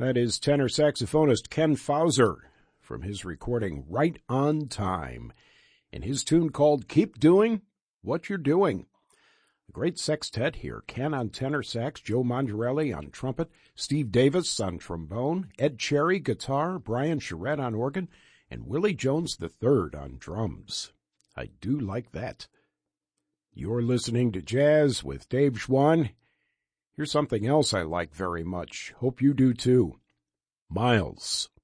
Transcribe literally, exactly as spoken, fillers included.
That is tenor saxophonist Ken Fauser from his recording Right on Time, and his tune called Keep Doing What You're Doing. A great sextet here. Ken on tenor sax, Joe Mongerelli on trumpet, Steve Davis on trombone, Ed Cherry guitar, Brian Charette on organ, and Willie Jones the third on drums. I do like that. You're listening to Jazz with Dave Schwann. Here's something else I like very much. Hope you do too. Miles.